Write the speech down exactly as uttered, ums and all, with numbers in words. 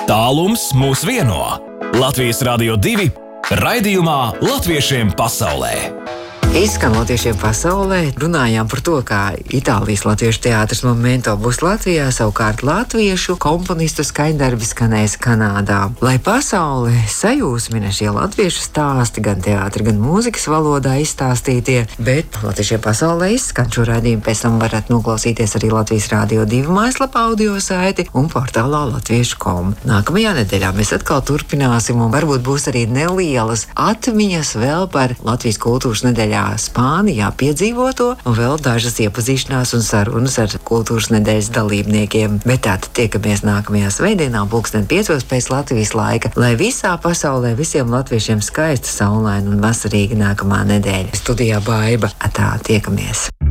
Tālums mūs vieno. Latvijas Radio divi raidījumā Latviešiem pasaulē. Izskan Latviešiem pasaulē, runājām par to, kā Itālijas latviešu teātris Momento būs Latvijā, savukārt latviešu komponistu skaņdarbi skanēs Kanādā. Lai pasaule sajūsmina šie latviešu stāsti, gan teātri, gan mūzikas valodā izstāstītie, bet Latviešiem pasaulē izskan šo raidījumu, pēc tam varat noklausīties arī Latvijas Radio divi mājaslapā audio saiti un portālā latviešu punkt com. Nākamajā nedēļā mēs atkal turpināsim un varbūt būs arī nelielas atmiņas vēl par Latvijas kultūras nedēļā Spānijā piedzīvoto un vēl dažas iepazīšanās un sarunas ar kultūras nedēļas dalībniekiem. Bet tātad tiekamies nākamajā svētdienā pulksten piecos pēc Latvijas laika, lai visā pasaulē visiem latviešiem skaista, saulaina un vasarīga nākamā nedēļa. Studijā Baiba. Atā, tiekamies!